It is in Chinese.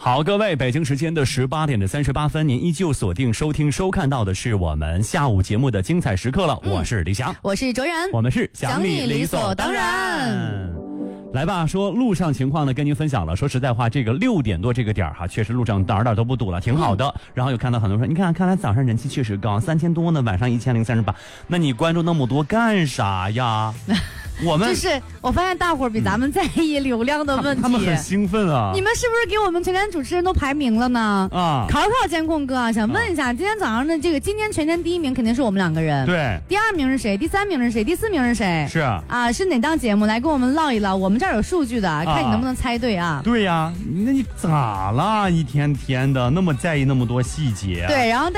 好，各位，北京时间的18点的38分，您依旧锁定收听收看到的是我们下午节目的精彩时刻了。我是李翔， 我是卓然， 我们是想你理所当然。来吧，说路上情况呢，跟您分享了。说实在话，这个6点多这个点哈，确实路上哪儿都不堵了，挺好的。然后有看到很多人说，你看来早上人气确实高，3000多呢，晚上1038。那你关注那么多干啥呀？我们就是我发现大伙儿比咱们在意流量的问题， 他们很兴奋啊！ 你们是不是给我们全天主持人都排名了呢？ 啊， 考监控哥，想问一下，今天早上的今天全天第1名肯定是我们2个人， 对， 第2名是谁？第3名是谁？第4名是谁？ 是啊，是哪档节目？来跟我们唠一唠，我们这儿有数据的，看你能不能猜对啊？ 对呀，那你咋了？一天天的那么在意那么多细节？ 对，然后。